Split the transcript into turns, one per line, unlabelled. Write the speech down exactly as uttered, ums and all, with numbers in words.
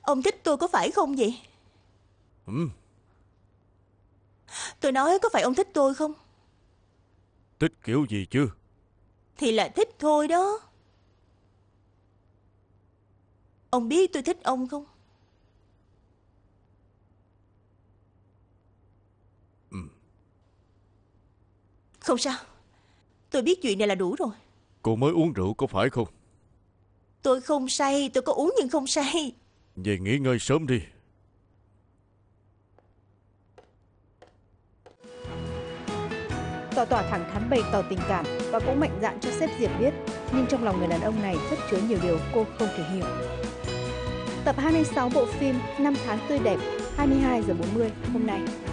Ông thích tôi có phải không vậy?
Ừ.
Tôi nói có phải ông thích tôi không?
Thích kiểu gì chứ?
Thì là thích thôi đó. Ông biết tôi thích ông không?
Ừ.
Không sao, tôi biết chuyện này là đủ rồi.
Cô mới uống rượu có phải không?
Tôi không say, tôi có uống nhưng không say.
Về nghỉ ngơi sớm đi.
Tỏ tỏ thẳng thắn bày tỏ tình cảm và cũng mạnh dạn cho sếp Diệp biết, nhưng trong lòng người đàn ông này rất chứa nhiều điều cô không thể hiểu. Tập hai mươi sáu bộ phim Năm tháng tươi đẹp, hai mươi hai giờ bốn mươi hôm nay.